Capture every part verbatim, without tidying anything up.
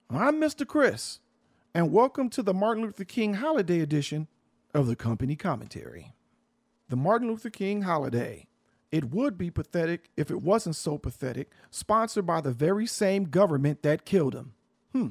I'm Mister Chris, and welcome to the Martin Luther King Holiday edition of the Company Commentary. The Martin Luther King Holiday. It would be pathetic if it wasn't so pathetic, sponsored by the very same government that killed him. Hmm.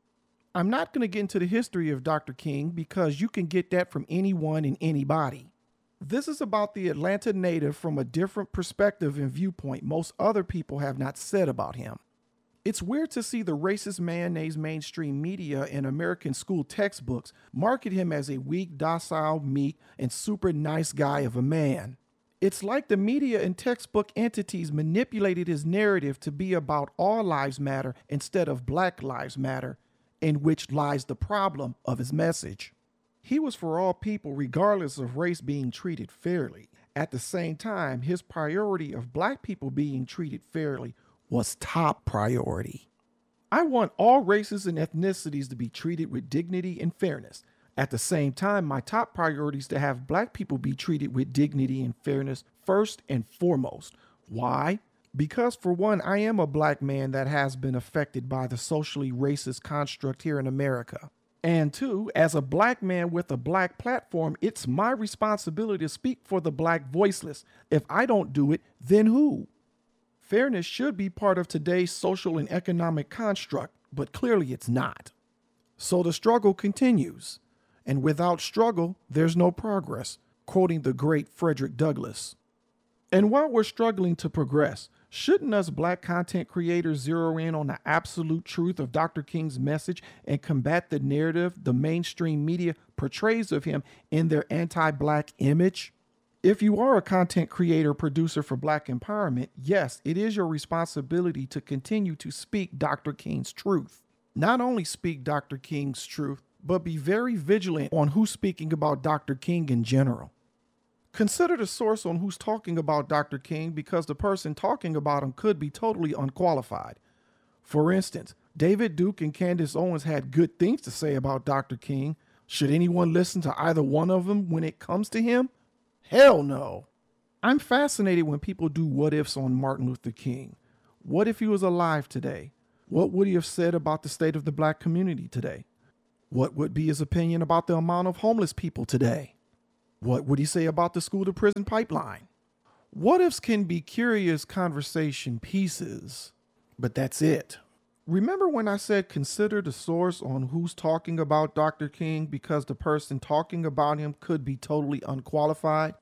I'm not going to get into the history of Doctor King because you can get that from anyone and anybody. This is about the Atlanta native from a different perspective and viewpoint most other people have not said about him. It's weird to see the racist mayonnaise mainstream media and American school textbooks market him as a weak, docile, meek, and super nice guy of a man. It's like the media and textbook entities manipulated his narrative to be about all lives matter instead of Black Lives Matter, in which lies the problem of his message. He was for all people regardless of race being treated fairly. At the same time, his priority of Black people being treated fairly was top priority. I want all races and ethnicities to be treated with dignity and fairness. At the same time, my top priority is to have Black people be treated with dignity and fairness first and foremost. Why? Because for one, I am a Black man that has been affected by the socially racist construct here in America. And two, as a Black man with a Black platform, it's my responsibility to speak for the Black voiceless. If I don't do it, then who? Fairness should be part of today's social and economic construct, but clearly it's not. So the struggle continues. And without struggle, there's no progress, quoting the great Frederick Douglass. And while we're struggling to progress, shouldn't us Black content creators zero in on the absolute truth of Doctor King's message and combat the narrative the mainstream media portrays of him in their anti-Black image? If you are a content creator producer for Black empowerment, yes, it is your responsibility to continue to speak Doctor King's truth. Not only speak Doctor King's truth, but be very vigilant on who's speaking about Doctor King in general. Consider the source on who's talking about Doctor King because the person talking about him could be totally unqualified. For instance, David Duke and Candace Owens had good things to say about Doctor King. Should anyone listen to either one of them when it comes to him? Hell no. I'm fascinated when people do what ifs on Martin Luther King. What if he was alive today? What would he have said about the state of the Black community today? What would be his opinion about the amount of homeless people today? What would he say about the school to prison pipeline? What ifs can be curious conversation pieces, but that's it. Remember when I said consider the source on who's talking about Doctor King because the person talking about him could be totally unqualified?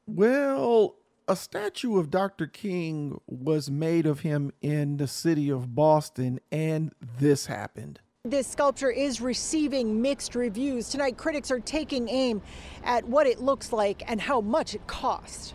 Well, a statue of Doctor King was made of him in the city of Boston, and this happened. This sculpture is receiving mixed reviews. Tonight, critics are taking aim at what it looks like and how much it cost.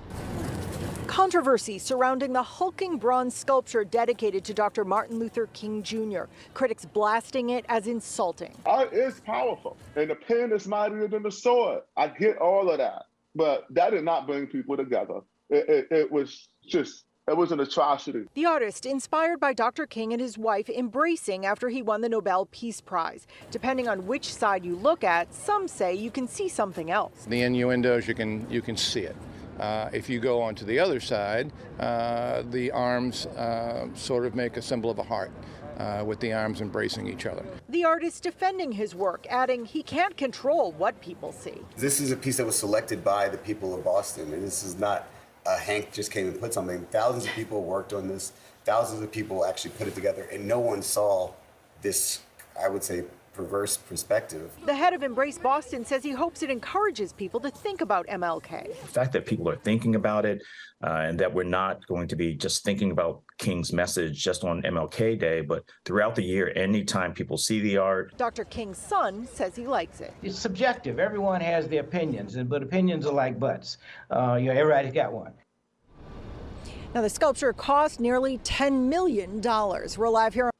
Controversy surrounding the hulking bronze sculpture dedicated to Doctor Martin Luther King Junior Critics blasting it as insulting. Art is powerful, and the pen is mightier than the sword. I get all of that, but that did not bring people together. It, it, it was just It was an atrocity. The artist, inspired by Doctor King and his wife embracing after he won the Nobel Peace Prize. Depending on which side you look at, some say you can see something else. The innuendos, you can you can see it. Uh, if you go onto the other side, uh, the arms uh, sort of make a symbol of a heart, uh, with the arms embracing each other. The artist defending his work, adding he can't control what people see. This is a piece that was selected by the people of Boston, and this is not Uh, Hank just came and put something. Thousands of people worked on this. Thousands of people actually put it together, and no one saw this, I would say, perverse perspective. The head of Embrace Boston says he hopes it encourages people to think about M L K. The fact that people are thinking about it uh, and that we're not going to be just thinking about King's message just on M L K Day, but throughout the year, anytime people see the art. Doctor King's son says he likes it. It's subjective. Everyone has their opinions, but opinions are like butts. Uh, you know, everybody's got one. Now, the sculpture cost nearly ten million dollars. We're live here.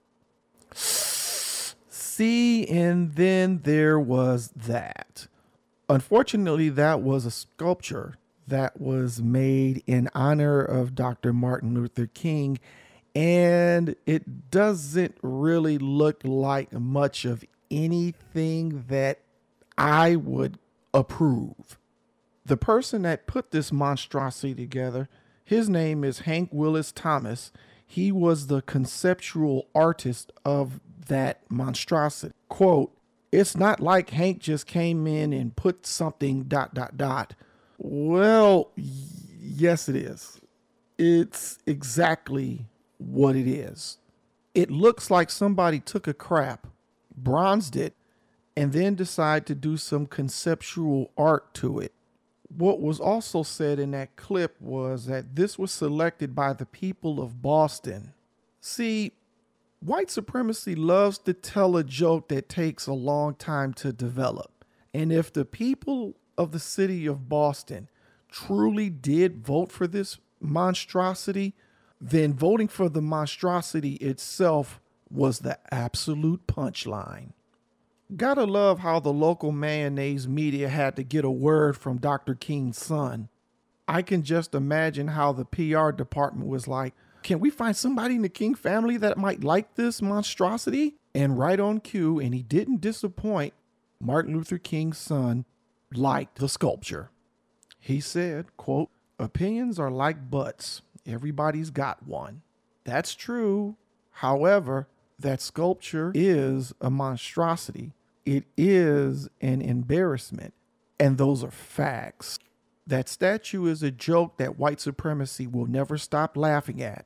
See, and then there was that. Unfortunately, that was a sculpture that was made in honor of Doctor Martin Luther King, and it doesn't really look like much of anything that I would approve. The person that put this monstrosity together, his name is Hank Willis Thomas. He was the conceptual artist of that monstrosity. Quote, "It's not like Hank just came in and put something dot, dot, dot." Well, y- yes, it is. It's exactly what it is. It looks like somebody took a crap, bronzed it, and then decided to do some conceptual art to it. What was also said in that clip was that this was selected by the people of Boston. See, white supremacy loves to tell a joke that takes a long time to develop. And if the people of the city of Boston truly did vote for this monstrosity, then voting for the monstrosity itself was the absolute punchline. Gotta love how the local mayonnaise media had to get a word from Doctor King's son. I can just imagine how the P R department was like, "Can we find somebody in the King family that might like this monstrosity?" And right on cue, and he didn't disappoint, Martin Luther King's son liked the sculpture. He said, quote, "Opinions are like butts. Everybody's got one." That's true. However, that sculpture is a monstrosity. It is an embarrassment. And those are facts. That statue is a joke that white supremacy will never stop laughing at.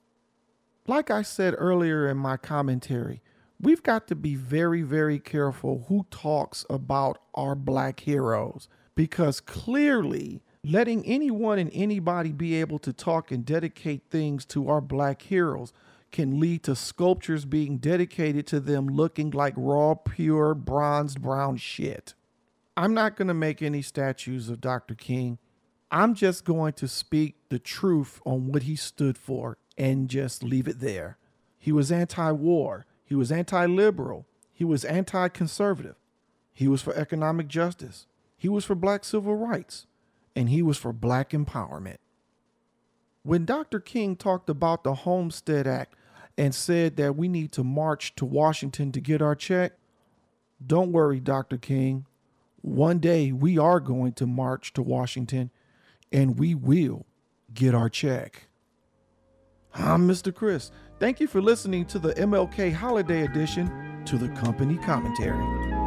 Like I said earlier in my commentary, we've got to be very, very careful who talks about our black heroes, because clearly letting anyone and anybody be able to talk and dedicate things to our black heroes can lead to sculptures being dedicated to them looking like raw, pure, bronzed brown shit. I'm not going to make any statues of Doctor King. I'm just going to speak the truth on what he stood for and just leave it there. He was anti-war. He was anti-liberal. He was anti-conservative. He was for economic justice. He was for black civil rights. And he was for black empowerment. When Doctor King talked about the Homestead Act and said that we need to march to Washington to get our check, don't worry, Doctor King. One day we are going to march to Washington and we will get our check. I'm Mister Chris. Thank you for listening to the M L K Holiday Edition to the Company Commentary.